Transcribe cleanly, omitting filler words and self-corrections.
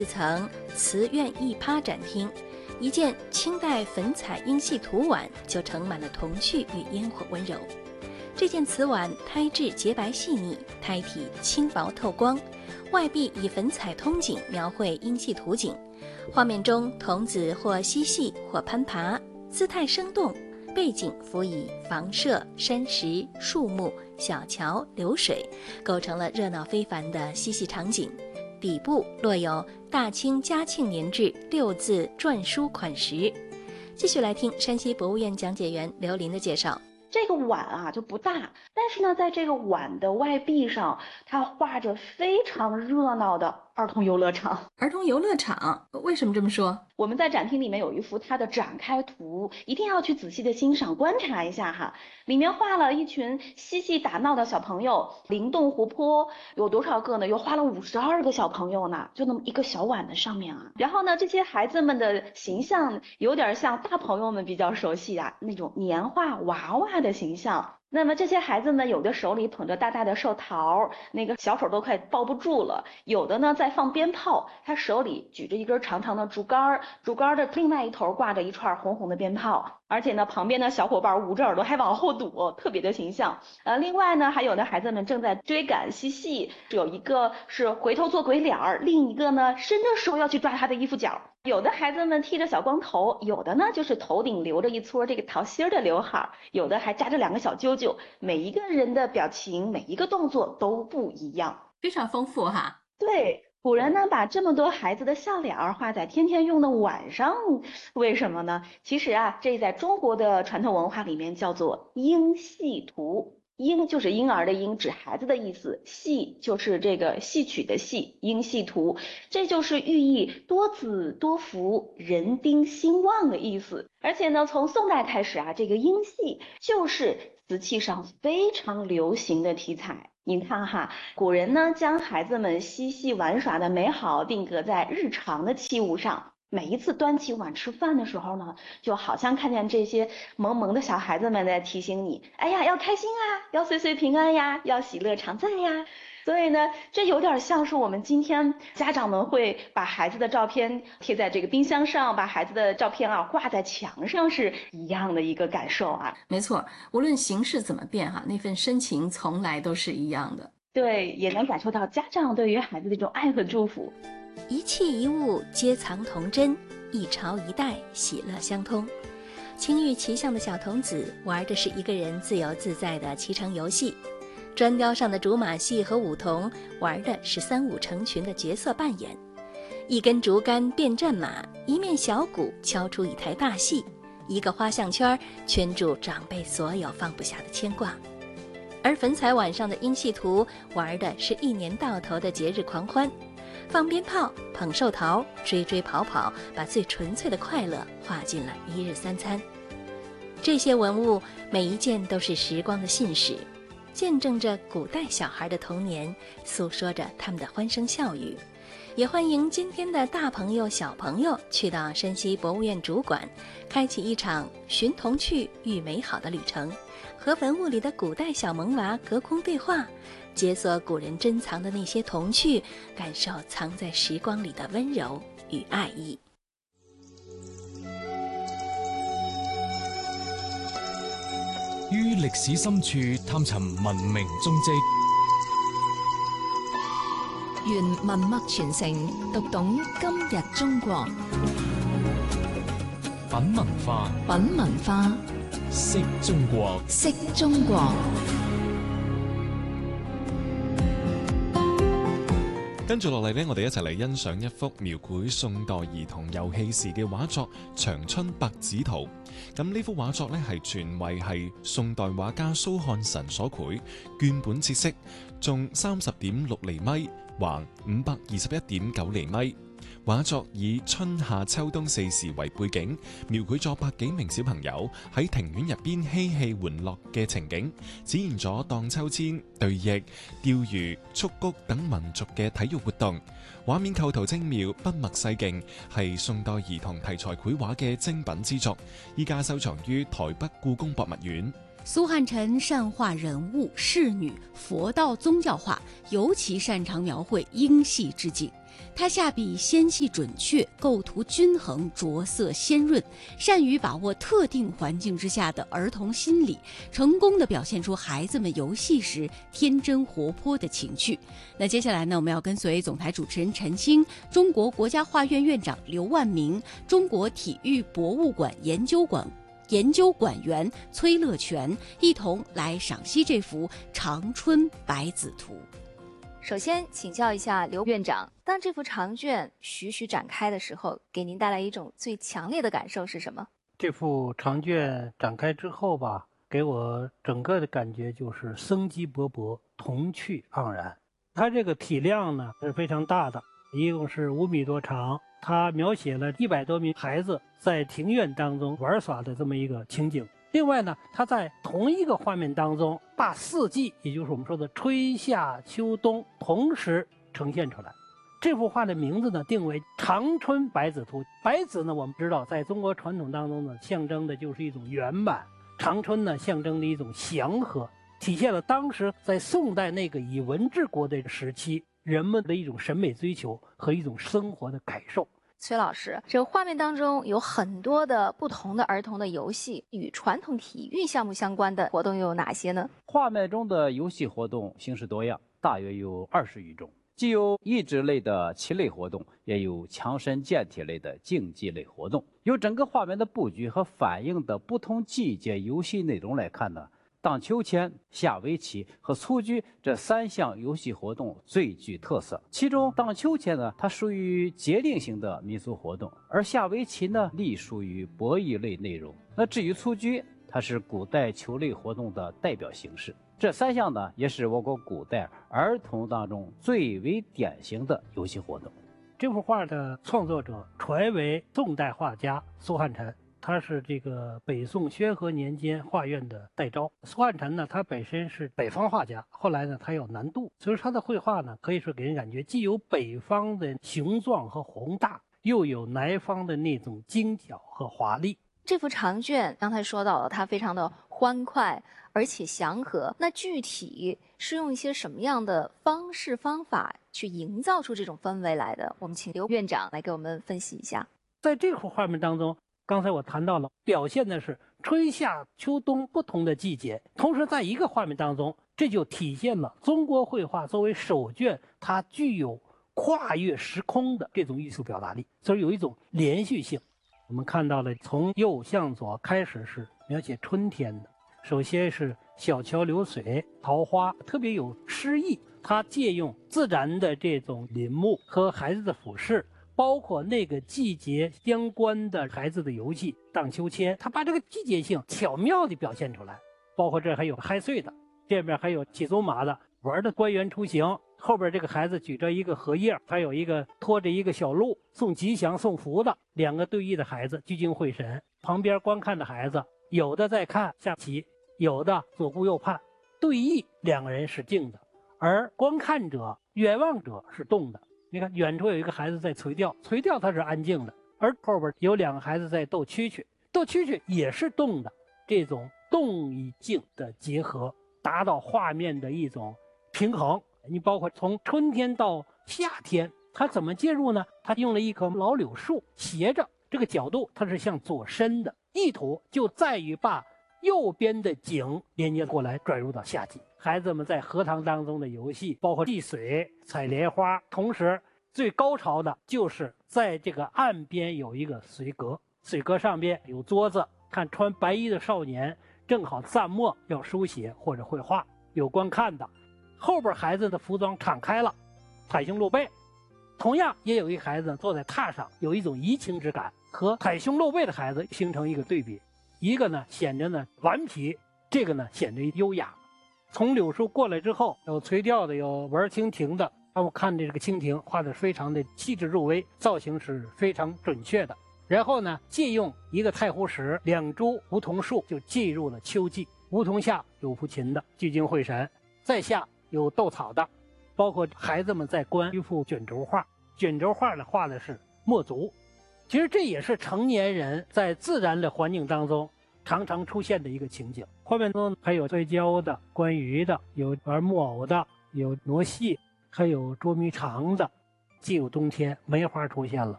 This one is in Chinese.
层瓷苑一趴展厅，一件清代粉彩英系土碗就盛满了童趣与烟火温柔。这件瓷碗胎质洁白细腻，胎体轻薄透光，外壁以粉彩通景描绘英系图景，画面中童子或嬉戏或攀爬，姿态生动，背景辅以房舍、山石、树木、小桥、流水，构成了热闹非凡的嬉戏场景。底部落有大清嘉庆年制6字篆书款石。继续来听山西博物院讲解员刘琳的介绍。 这个碗啊就不大，但是呢，在这个碗的外壁上，它画着非常热闹的儿童游乐场。 儿童游乐场，为什么这么说？ 我们在展厅里面有一幅它的展开图，一定要去仔细的欣赏观察一下哈。里面画了一群嬉戏打闹的小朋友，灵动活泼，有多少个呢？有画了52个小朋友呢，就那么一个小碗的上面啊。然后呢，这些孩子们的形象有点像大朋友们比较熟悉啊那种年画娃娃的形象。那么这些孩子呢，有的手里捧着大大的寿桃，那个小手都快抱不住了；有的呢在放鞭炮，他手里举着一根长长的竹竿，竹竿的另外一头挂着一串红红的鞭炮，而且呢旁边的小伙伴捂着耳朵还往后躲，特别的形象。另外呢还有的孩子们正在追赶嬉戏，有一个是回头做鬼脸儿，另一个呢伸着手要去抓他的衣服角。有的孩子们剃着小光头，有的呢就是头顶留着一撮这个桃心的刘海，有的还扎着2个小揪揪，每一个人的表情每一个动作都不一样， 非常丰富哈。 对，古人呢把这么多孩子的笑脸画在天天用的碗上，为什么呢？其实啊，这在中国的传统文化里面叫做婴戏图。婴就是婴儿的婴，指孩子的意思；戏就是这个戏曲的戏，婴戏图，这就是寓意多子多福、人丁兴旺的意思。而且呢，从宋代开始啊，这个婴戏就是瓷器上非常流行的题材。您看哈，古人呢将孩子们嬉戏玩耍的美好定格在日常的器物上。每一次端起碗吃饭的时候呢，就好像看见这些萌萌的小孩子们在提醒你，哎呀，要开心啊，要岁岁平安呀，要喜乐常在呀。所以呢，这有点像是我们今天家长们会把孩子的照片贴在这个冰箱上，把孩子的照片啊挂在墙上是一样的一个感受啊。 没错，无论形式怎么变哈，那份深情从来都是一样的。 对，也能感受到家长对于孩子的一种爱和祝福。 一器一物皆藏童真，一朝一代喜乐相通。青玉骑象的小童子玩的是一个人自由自在的骑乘游戏，砖雕上的竹马戏和舞童玩的是3、5成群的角色扮演。一根竹竿变战马，一面小鼓敲出一台大戏，一个花项圈圈住长辈所有放不下的牵挂。而粉彩碗上的婴戏图玩的是一年到头的节日狂欢，放鞭炮、捧寿桃、追追跑跑，把最纯粹的快乐画进了1日3餐。这些文物每一件都是时光的信使，见证着古代小孩的童年，诉说着他们的欢声笑语。也欢迎今天的大朋友小朋友去到山西博物院主馆，开启一场寻童趣遇美好的旅程，和文物里的古代小萌娃隔空对话，解锁古人珍藏的那些童趣，感受藏在时光里的温柔与爱意。 於歷史深處探尋文明蹤跡， 願文墨傳承，讀懂今日中國。 品文化， 品文化， 識中國， 識中國。 跟住落嚟呢，我哋一齊嚟欣賞一幅描繪宋代兒童遊戲時嘅畫作《長春百子圖》。咁呢幅畫作呢，係傳為係宋代畫家蘇漢臣所繪，絹本切色，重30.6厘米，橫521.9厘米。畫作以春夏秋冬4時為背景，描繪咗100幾名小朋友喺庭院入邊嬉戲玩樂嘅情景，展現咗盪秋千、對弈、釣魚、蹴鞠等民族嘅體育活動。畫面構圖精妙，筆墨細勁，係宋代兒童題材繪畫嘅精品之作，依家收藏於台北故宮博物院。 蘇漢臣善畫人物、仕女、佛道宗教畫，尤其擅長描繪嬰戲之景。 他下笔纤细准确，构图均衡，着色鲜润，善于把握特定环境之下的儿童心理，成功地表现出孩子们游戏时天真活泼的情趣。那接下来呢，我们要跟随总台主持人陈星、中国国家画院院长刘万明、中国体育博物馆研究馆员崔乐全一同来赏析这幅《长春百子图》。 首先请教一下刘院长，当这幅长卷徐徐展开的时候，给您带来一种最强烈的感受是什么？ 这幅长卷展开之后吧，给我整个的感觉就是生机勃勃，童趣盎然。它这个体量呢是非常大的，一共是5米多长，它描写了100多名孩子在庭院当中玩耍的这么一个情景。另外呢，它在同一个画面当中把4季，也就是我们说的春夏秋冬同时呈现出来。这幅画的名字呢定为《长春百子图》。百子呢，我们知道在中国传统当中呢，象征的就是一种圆满；长春呢，象征的一种祥和，体现了当时在宋代那个以文治国的时期人们的一种审美追求和一种生活的感受。 崔老师，这个画面当中有很多的不同的儿童的游戏，与传统体育项目相关的活动又有哪些呢？ 画面中的游戏活动形式多样，大约有20余种，既有益智类的棋类活动，也有强身健体类的竞技类活动。由整个画面的布局和反映的不同季节游戏内容来看呢，荡秋千、下围棋和蹴鞠这3项游戏活动最具特色。其中荡秋千呢，它属于节令性的民俗活动，而下围棋呢，隶属于博弈类内容。那至于蹴鞠，它是古代球类活动的代表形式。这3项呢，也是我国古代儿童当中最为典型的游戏活动。 这幅画的创作者传为宋代画家苏汉臣，他是这个北宋宣和年间画院的代招。苏汉臣呢，他本身是北方画家，后来呢，他有南渡，所以他的绘画呢，可以说给人感觉既有北方的雄壮和宏大，又有南方的那种精巧和华丽。 这幅长卷刚才说到了，它非常的欢快而且祥和。那具体是用一些什么样的方式方法去营造出这种氛围来的？我们请刘院长来给我们分析一下。 在这幅画面当中，刚才我谈到了，表现的是春夏秋冬不同的季节，同时在一个画面当中，这就体现了中国绘画作为首卷，它具有跨越时空的这种艺术表达力，所以有一种连续性。我们看到了从右向左开始是描写春天的，首先是小桥流水、桃花，特别有诗意。它借用自然的这种林木和孩子的俯视，包括那个季节相关的孩子的游戏荡秋千，他把这个季节性巧妙地表现出来。包括这还有嗨岁的，这边还有骑走马的玩的官员出行，后边这个孩子举着一个荷叶，还有一个拖着一个小鹿送吉祥送福的，2个对弈的孩子聚精会神，旁边观看的孩子有的在看下棋，有的左顾右盼。对弈2个人是静的，而观看者远望者是动的。你看远处有一个孩子在垂钓，垂钓他是安静的，而后边有2个孩子在斗蛐蛐，斗蛐蛐也是动的。这种动与静的结合，达到画面的一种平衡。你包括从春天到夏天，它怎么介入呢？它用了一棵老柳树，斜着这个角度它是向左伸的，意图就在于把右边的景连接过来，转入到夏季。孩子们在荷塘当中的游戏，包括戏水、采莲花，同时最高潮的就是在这个岸边有一个水阁，水阁上边有桌子，看穿白衣的少年正好蘸墨要书写或者绘画，有观看的。后边孩子的服装敞开了，袒胸露背，同样也有一个孩子坐在榻上，有一种怡情之感，和袒胸露背的孩子形成一个对比。一个呢显着呢顽皮，这个呢显着优雅。从柳树过来之后，有垂钓的，有玩蜻蜓的。我看这个蜻蜓画的非常的细致入微，造型是非常准确的。然后呢，借用一个太湖石，2株梧桐树，就进入了秋季。梧桐下有抚琴的，聚精会神；在下有斗草的，包括孩子们在观一幅卷轴画。卷轴画呢画的是墨竹，其实这也是成年人在自然的环境当中常常出现的一个情景。画面中还有摔跤的、观鱼的，有玩木偶的，有挪戏，还有捉迷藏的。 进入冬天，梅花出现了，